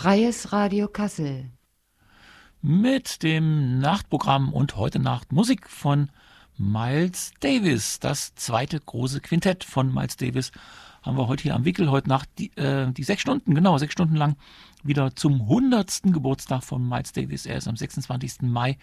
Freies Radio Kassel. Mit dem Nachtprogramm und heute Nacht Musik von Miles Davis. Das zweite große Quintett von Miles Davis haben wir heute hier am Wickel. Heute Nacht die 6 Stunden, genau 6 Stunden lang wieder zum 100. Geburtstag von Miles Davis. Er ist am 26. Mai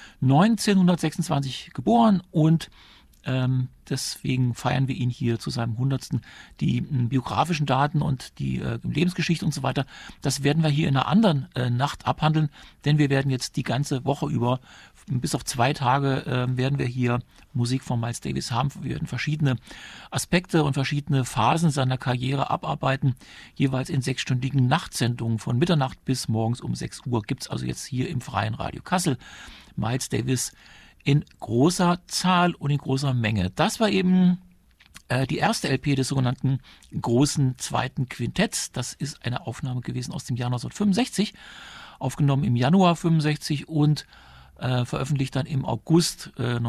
1926 geboren und deswegen feiern wir ihn hier zu seinem 100. Die biografischen Daten und die Lebensgeschichte und so weiter, das werden wir hier in einer anderen Nacht abhandeln, denn wir werden jetzt die ganze Woche über, bis auf 2 Tage, werden wir hier Musik von Miles Davis haben. Wir werden verschiedene Aspekte und verschiedene Phasen seiner Karriere abarbeiten, jeweils in 6-stündigen Nachtsendungen von Mitternacht bis morgens um 6 Uhr gibt es also jetzt hier im Freien Radio Kassel Miles Davis in großer Zahl und in großer Menge. Das war eben die erste LP des sogenannten großen zweiten Quintetts. Das ist eine Aufnahme gewesen aus dem Jahr 1965, aufgenommen im Januar 65 und veröffentlicht dann im August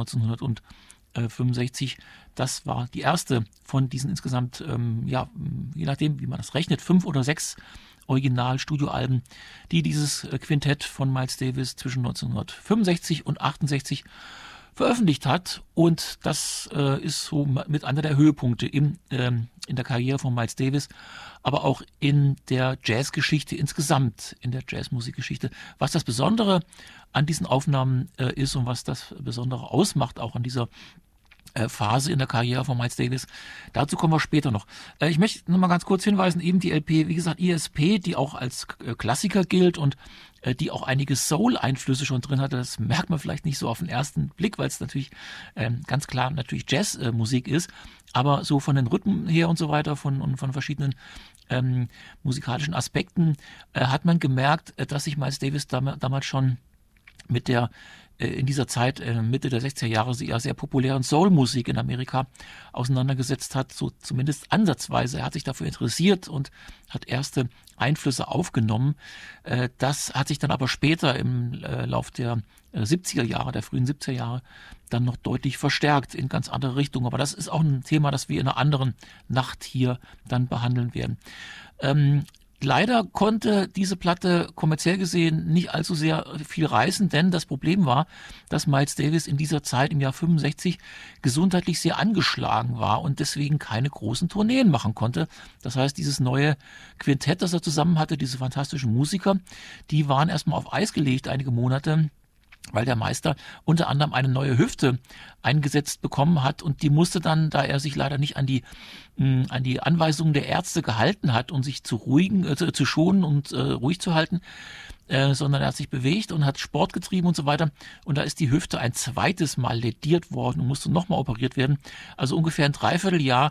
1965. Das war die erste von diesen insgesamt, je nachdem, wie man das rechnet, 5 oder 6 Original-Studioalben, die dieses Quintett von Miles Davis zwischen 1965 und 68 veröffentlicht hat. Und das ist so mit einer der Höhepunkte in der Karriere von Miles Davis, aber auch in der Jazzgeschichte insgesamt, in der Jazzmusikgeschichte. Was das Besondere an diesen Aufnahmen ist und was das Besondere ausmacht, auch an dieser Phase in der Karriere von Miles Davis. Dazu kommen wir später noch. Ich möchte noch mal ganz kurz hinweisen, eben die LP, wie gesagt, ESP, die auch als Klassiker gilt und die auch einige Soul-Einflüsse schon drin hatte. Das merkt man vielleicht nicht so auf den ersten Blick, weil es natürlich ganz klar natürlich Jazzmusik ist, aber so von den Rhythmen her und so weiter, von verschiedenen musikalischen Aspekten hat man gemerkt, dass sich Miles Davis damals schon mit der in dieser Zeit, Mitte der 60er Jahre, sehr populären Soul-Musik in Amerika auseinandergesetzt hat, so zumindest ansatzweise. Er hat sich dafür interessiert und hat erste Einflüsse aufgenommen. Das hat sich dann aber später im Lauf der 70er Jahre, der frühen 70er Jahre, dann noch deutlich verstärkt in ganz andere Richtungen. Aber das ist auch ein Thema, das wir in einer anderen Nacht hier dann behandeln werden. Leider konnte diese Platte kommerziell gesehen nicht allzu sehr viel reißen, denn das Problem war, dass Miles Davis in dieser Zeit im Jahr 65 gesundheitlich sehr angeschlagen war und deswegen keine großen Tourneen machen konnte. Das heißt, dieses neue Quintett, das er zusammen hatte, diese fantastischen Musiker, die waren erstmal auf Eis gelegt einige Monate, weil der Meister unter anderem eine neue Hüfte eingesetzt bekommen hat und die musste dann, da er sich leider nicht an die Anweisungen der Ärzte gehalten hat, um sich zu schonen und ruhig zu halten, sondern er hat sich bewegt und hat Sport getrieben und so weiter und da ist die Hüfte ein zweites Mal lädiert worden und musste nochmal operiert werden. Also ungefähr ein Dreivierteljahr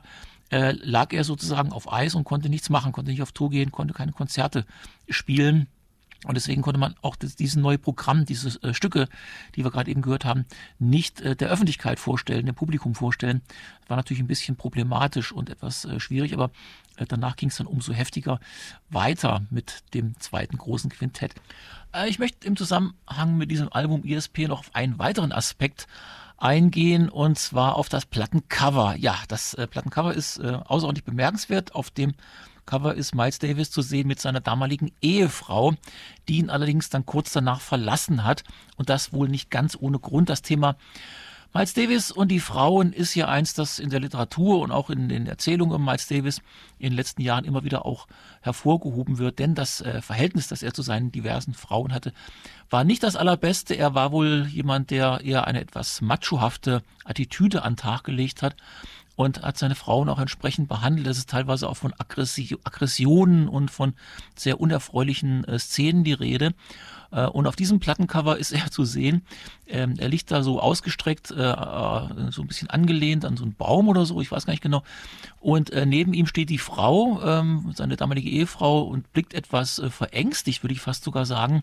lag er sozusagen auf Eis und konnte nichts machen, konnte nicht auf Tour gehen, konnte keine Konzerte spielen. Und deswegen konnte man auch dieses neue Programm, diese Stücke, die wir gerade eben gehört haben, nicht der Öffentlichkeit vorstellen, dem Publikum vorstellen. Das war natürlich ein bisschen problematisch und etwas schwierig, aber danach ging es dann umso heftiger weiter mit dem zweiten großen Quintett. Ich möchte im Zusammenhang mit diesem Album ESP noch auf einen weiteren Aspekt eingehen, und zwar auf das Plattencover. Ja, das Plattencover ist außerordentlich bemerkenswert. Auf dem Cover ist Miles Davis zu sehen mit seiner damaligen Ehefrau, die ihn allerdings dann kurz danach verlassen hat. Und das wohl nicht ganz ohne Grund. Das Thema Miles Davis und die Frauen ist ja eins, das in der Literatur und auch in den Erzählungen um Miles Davis in den letzten Jahren immer wieder auch hervorgehoben wird. Denn das Verhältnis, das er zu seinen diversen Frauen hatte, war nicht das allerbeste. Er war wohl jemand, der eher eine etwas machohafte Attitüde an den Tag gelegt hat und hat seine Frauen auch entsprechend behandelt. Es ist teilweise auch von Aggressionen und von sehr unerfreulichen Szenen die Rede. Und auf diesem Plattencover ist er zu sehen. Er liegt da so ausgestreckt, so ein bisschen angelehnt an so einen Baum oder so, ich weiß gar nicht genau. Und neben ihm steht die Frau, seine damalige Ehefrau, und blickt etwas verängstigt, würde ich fast sogar sagen.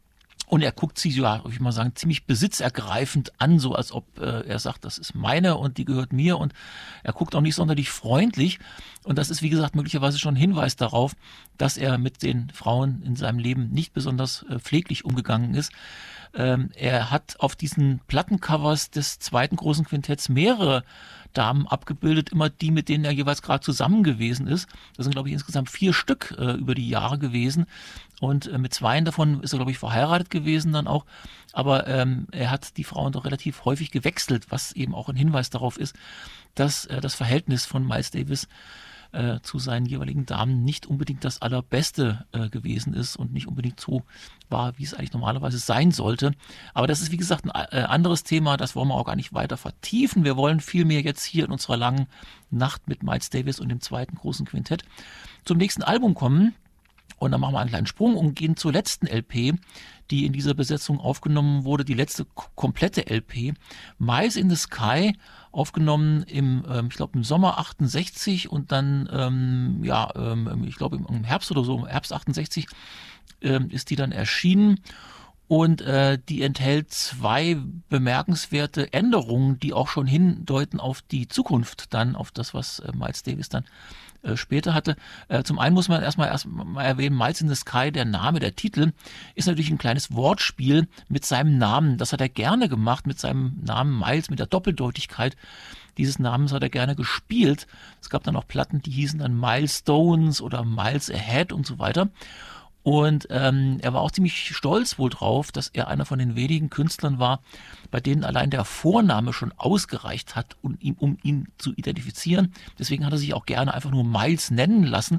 Und er guckt sie, ja, würde ich mal sagen, ziemlich besitzergreifend an, so als ob er sagt, das ist meine und die gehört mir. Und er guckt auch nicht sonderlich freundlich. Und das ist, wie gesagt, möglicherweise schon ein Hinweis darauf, dass er mit den Frauen in seinem Leben nicht besonders pfleglich umgegangen ist. Er hat auf diesen Plattencovers des zweiten großen Quintetts mehrere Damen abgebildet, immer die, mit denen er jeweils gerade zusammen gewesen ist. Das sind, glaube ich, insgesamt 4 Stück über die Jahre gewesen. Und mit 2 davon ist er, glaube ich, verheiratet gewesen dann auch. Aber er hat die Frauen doch relativ häufig gewechselt, was eben auch ein Hinweis darauf ist, dass das Verhältnis von Miles Davis zu seinen jeweiligen Damen nicht unbedingt das Allerbeste gewesen ist und nicht unbedingt so war, wie es eigentlich normalerweise sein sollte. Aber das ist, wie gesagt, ein anderes Thema, das wollen wir auch gar nicht weiter vertiefen. Wir wollen vielmehr jetzt hier in unserer langen Nacht mit Miles Davis und dem zweiten großen Quintett zum nächsten Album kommen. Und dann machen wir einen kleinen Sprung und gehen zur letzten LP, die in dieser Besetzung aufgenommen wurde, die letzte komplette LP, Miles in the Sky, aufgenommen ich glaube im Sommer 68 und dann, ich glaube im Herbst oder so, im Herbst 68 ist die dann erschienen. Und die enthält 2 bemerkenswerte Änderungen, die auch schon hindeuten auf die Zukunft, dann auf das, was Miles Davis dann später hatte. Zum einen muss man erstmal erwähnen, Miles in the Sky, der Name, der Titel, ist natürlich ein kleines Wortspiel mit seinem Namen. Das hat er gerne gemacht, mit seinem Namen Miles, mit der Doppeldeutigkeit dieses Namens hat er gerne gespielt. Es gab dann auch Platten, die hießen dann Milestones oder Miles Ahead und so weiter. Und er war auch ziemlich stolz wohl drauf, dass er einer von den wenigen Künstlern war, bei denen allein der Vorname schon ausgereicht hat, um ihn zu identifizieren. Deswegen hat er sich auch gerne einfach nur Miles nennen lassen.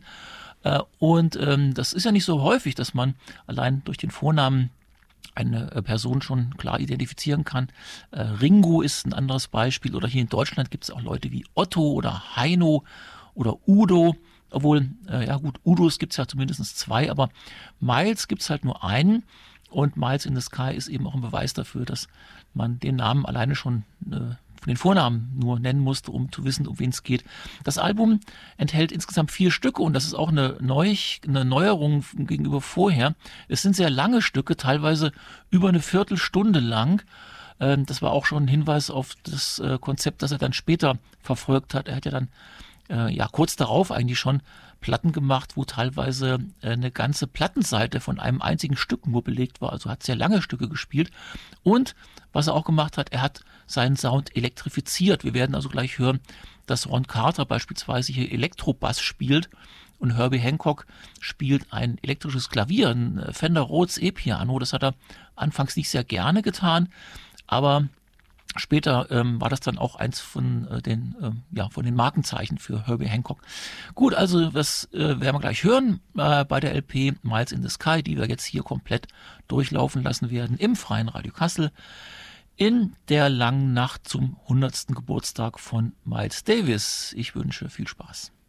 Das ist ja nicht so häufig, dass man allein durch den Vornamen eine Person schon klar identifizieren kann. Ringo ist ein anderes Beispiel. Oder hier in Deutschland gibt es auch Leute wie Otto oder Heino oder Udo. Obwohl, Udos gibt es ja zumindest 2, aber Miles gibt es halt nur einen. Und Miles in the Sky ist eben auch ein Beweis dafür, dass man den Namen alleine schon von den Vornamen nur nennen musste, um zu wissen, um wen es geht. Das Album enthält insgesamt 4 Stücke und das ist auch eine Neuerung gegenüber vorher. Es sind sehr lange Stücke, teilweise über eine Viertelstunde lang. Das war auch schon ein Hinweis auf das Konzept, das er dann später verfolgt hat. Er hat ja dann kurz darauf eigentlich schon Platten gemacht, wo teilweise eine ganze Plattenseite von einem einzigen Stück nur belegt war. Also hat sehr lange Stücke gespielt. Und was er auch gemacht hat, er hat seinen Sound elektrifiziert. Wir werden also gleich hören, dass Ron Carter beispielsweise hier Elektrobass spielt und Herbie Hancock spielt ein elektrisches Klavier, ein Fender Rhodes E-Piano. Das hat er anfangs nicht sehr gerne getan, aber später war das dann auch eins von den Markenzeichen für Herbie Hancock. Gut, also das werden wir gleich hören bei der LP Miles in the Sky, die wir jetzt hier komplett durchlaufen lassen werden im Freien Radio Kassel in der langen Nacht zum 100. Geburtstag von Miles Davis. Ich wünsche viel Spaß.